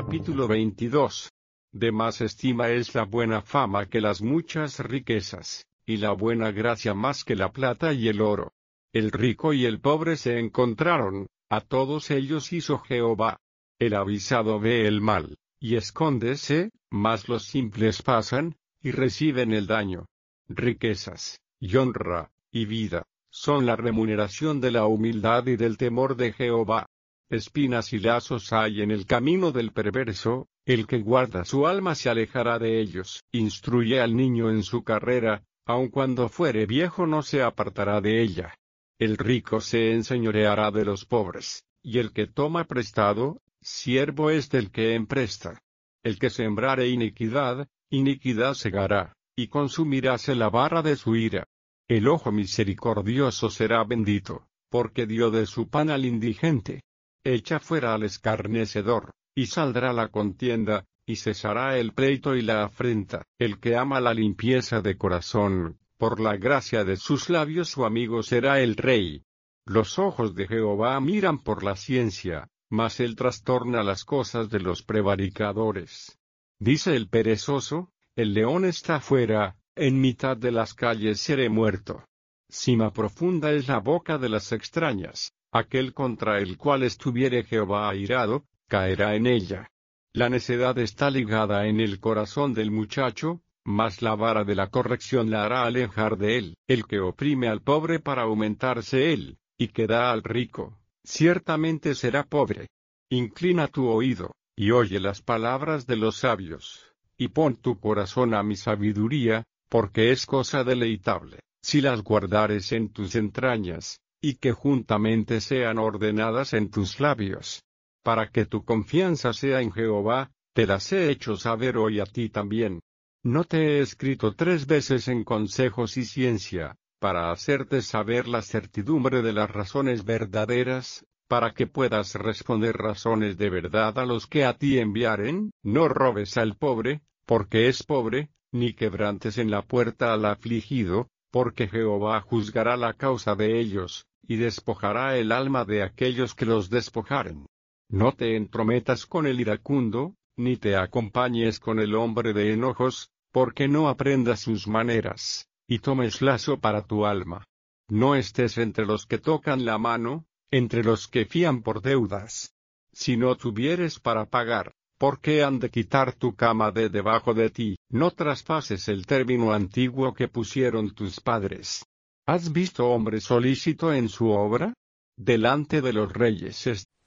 Capítulo 22. De más estima es la buena fama que las muchas riquezas, y la buena gracia más que la plata y el oro. El rico y el pobre se encontraron, a todos ellos hizo Jehová. El avisado ve el mal, y escóndese, mas los simples pasan, y reciben el daño. Riquezas, y honra, y vida, son la remuneración de la humildad y del temor de Jehová. Espinas y lazos hay en el camino del perverso, el que guarda su alma se alejará de ellos. Instruye al niño en su carrera, aun cuando fuere viejo no se apartará de ella. El rico se enseñoreará de los pobres, y el que toma prestado, siervo es del que empresta. El que sembrare iniquidad, iniquidad segará, y consumiráse la vara de su ira. El ojo misericordioso será bendito, porque dio de su pan al indigente. Echa fuera al escarnecedor, y saldrá la contienda, y cesará el pleito y la afrenta. El que ama la limpieza de corazón, por la gracia de sus labios su amigo será el rey. Los ojos de Jehová miran por la ciencia, mas él trastorna las cosas de los prevaricadores. Dice el perezoso, el león está fuera, en mitad de las calles seré muerto. Sima profunda es la boca de las extrañas. Aquel contra el cual estuviere Jehová airado, caerá en ella. La necedad está ligada en el corazón del muchacho, mas la vara de la corrección la hará alejar de él. El que oprime al pobre para aumentarse él, y que da al rico, ciertamente será pobre. Inclina tu oído, y oye las palabras de los sabios, y pon tu corazón a mi sabiduría, porque es cosa deleitable, si las guardares en tus entrañas, y que juntamente sean ordenadas en tus labios. Para que tu confianza sea en Jehová, te las he hecho saber hoy a ti también. No te he escrito 3 veces en consejos y ciencia, para hacerte saber la certidumbre de las razones verdaderas, para que puedas responder razones de verdad a los que a ti enviaren. No robes al pobre, porque es pobre, ni quebrantes en la puerta al afligido, porque Jehová juzgará la causa de ellos, y despojará el alma de aquellos que los despojaren. No te entrometas con el iracundo, ni te acompañes con el hombre de enojos, porque no aprendas sus maneras, y tomes lazo para tu alma. No estés entre los que tocan la mano, entre los que fían por deudas. Si no tuvieres para pagar, ¿por qué han de quitar tu cama de debajo de ti? No traspases el término antiguo que pusieron tus padres. ¿Has visto hombre solícito en su obra? Delante de los reyes es